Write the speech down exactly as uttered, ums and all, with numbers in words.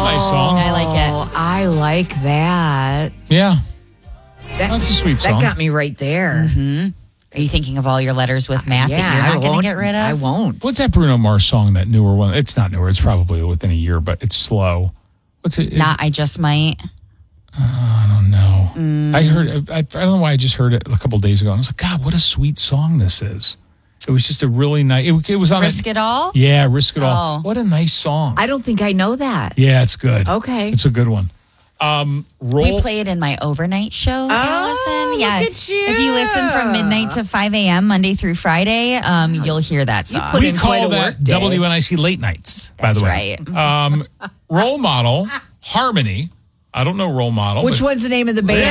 nice song. I like it. I like that. Yeah. That- That's a sweet song. That got me right there. Mm-hmm. Are you thinking of all your letters with math yeah, that you're I not going won't- to get rid of? I won't. What's that Bruno Mars song, that newer one? It's not newer. It's probably within a year, but it's slow. What's it? Not, I just might. I don't know. Mm. I heard, I, I don't know why I just heard it a couple of days ago. And I was like, God, what a sweet song this is. It was just a really nice, it, it was on Risk a, It All? Yeah, Risk It All. Oh. What a nice song. I don't think I know that. Yeah, it's good. Okay. It's a good one. Um, roll. We play it in my overnight show, Oh, Allison. Yeah. look at you. If you listen from midnight to five a.m. Monday through Friday, um, you'll hear that song. put We in quite call a that work day. W N I C Late Nights, by That's the way. right. Um, role model, Harmony. I don't know role model. Which but- one's the name of the band?